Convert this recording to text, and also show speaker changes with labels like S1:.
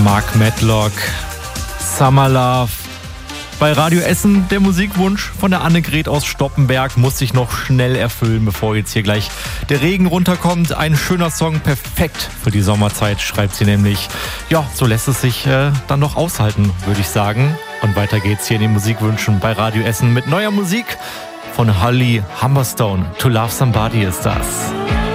S1: Mark Medlock, Summer Love. Bei Radio Essen der Musikwunsch von der Annegret aus Stoppenberg muss sich noch schnell erfüllen, bevor jetzt hier gleich der Regen runterkommt. Ein schöner Song, perfekt für die Sommerzeit, schreibt sie nämlich. Ja, so lässt es sich dann noch aushalten, würde ich sagen. Und weiter geht's hier in den Musikwünschen bei Radio Essen mit neuer Musik von Holly Humberstone. To Love Somebody ist das.